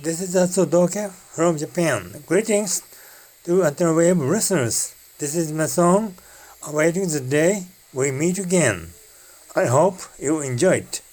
this is Atsudoke from Japan. Greetings to Antenna Wave listeners. This is my song, Awaiting the Day We Meet Again. I hope you enjoy it.